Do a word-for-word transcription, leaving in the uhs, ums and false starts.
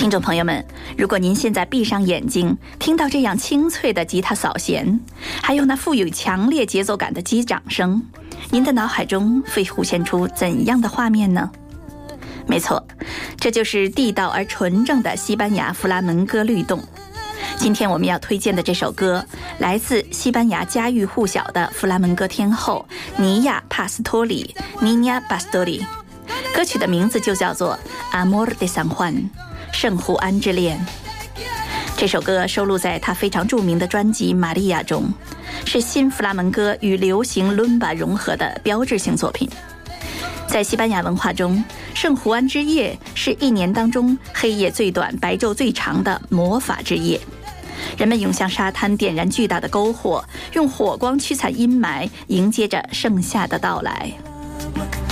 听众朋友们，如果您现在闭上眼睛，听到这样清脆的吉他扫弦，还有那富有强烈节奏感的击掌声，您的脑海中会浮现出怎样的画面呢？没错，这就是地道而纯正的西班牙弗拉门戈律动。今天我们要推荐的这首歌，来自西班牙家喻户晓的弗拉门戈天后尼亚·帕斯托里 （Niña Pastori）。歌曲的名字就叫做《Amor de San Juan》，圣胡安之恋。这首歌收录在他非常著名的专辑《玛利亚》中，是新弗拉门戈与流行伦巴融合的标志性作品。在西班牙文化中，圣胡安之夜是一年当中黑夜最短、白昼最长的魔法之夜。人们涌向沙滩，点燃巨大的篝火，用火光驱散阴霾，迎接着盛夏的到来。